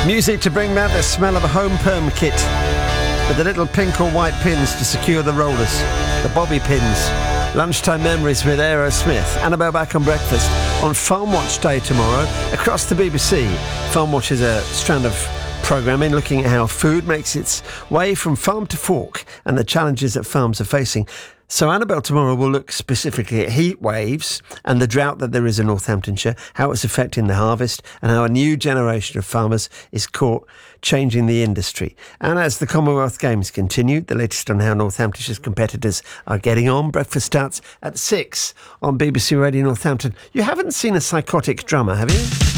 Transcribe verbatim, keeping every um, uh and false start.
Music to bring back the smell of a home perm kit with the little pink or white pins to secure the rollers, the bobby pins. Lunchtime memories with Aerosmith. Annabelle back on breakfast on Farm Watch Day tomorrow across the B B C. Farm Watch is a strand of programming looking at how food makes its way from farm to fork and the challenges that farms are facing. So Annabelle tomorrow will look specifically at heat waves and the drought that there is in Northamptonshire, how it's affecting the harvest and how a new generation of farmers is caught changing the industry. And as the Commonwealth Games continue, the latest on how Northamptonshire's competitors are getting on. Breakfast starts at six on B B C Radio Northampton. You haven't seen a psychotic drummer, have you?